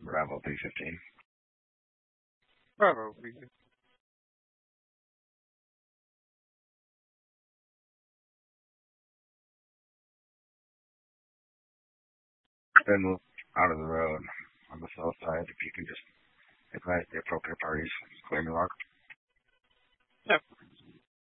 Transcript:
Bravo 315. Bravo, please. Then move out of the road on the south side. If you can just advise the appropriate parties, clear me lock.